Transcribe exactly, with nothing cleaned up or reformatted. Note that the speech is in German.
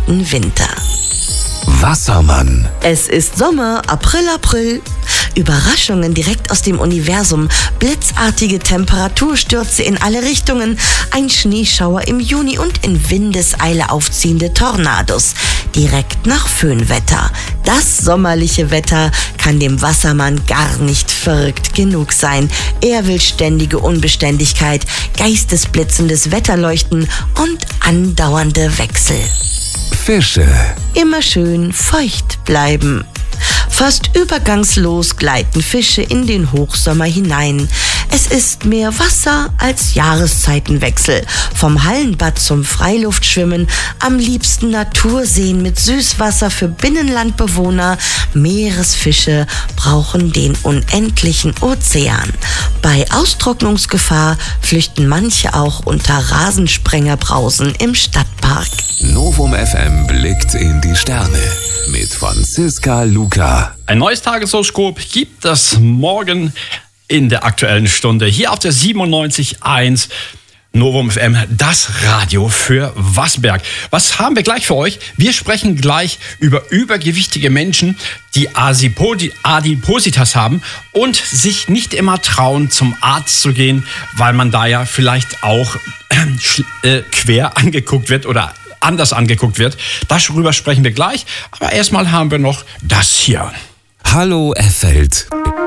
kalten Winter. Wassermann. Es ist Sommer, April, April. Überraschungen direkt aus dem Universum, blitzartige Temperaturstürze in alle Richtungen, ein Schneeschauer im Juni und in Windeseile aufziehende Tornados. Direkt nach Föhnwetter. Das sommerliche Wetter kann dem Wassermann gar nicht verrückt genug sein. Er will ständige Unbeständigkeit, geistesblitzendes Wetterleuchten und andauernde Wechsel. Fische. Immer schön feucht bleiben. Fast übergangslos gleiten Fische in den Hochsommer hinein. Es ist mehr Wasser als Jahreszeitenwechsel. Vom Hallenbad zum Freiluftschwimmen, am liebsten Naturseen mit Süßwasser für Binnenlandbewohner. Meeresfische brauchen den unendlichen Ozean. Bei Austrocknungsgefahr flüchten manche auch unter Rasensprengerbrausen im Stadtpark. Novum F M blickt in die Sterne mit Franziska Luca. Ein neues Tageshoroskop gibt es morgen in der Aktuellen Stunde hier auf der siebenundneunzig Komma eins Novum F M, das Radio für Wasberg. Was haben wir gleich für euch? Wir sprechen gleich über übergewichtige Menschen, die Adipositas haben und sich nicht immer trauen, zum Arzt zu gehen, weil man da ja vielleicht auch äh, quer angeguckt wird oder anders angeguckt wird. Darüber sprechen wir gleich. Aber erstmal haben wir noch das hier. Hallo Erfeld.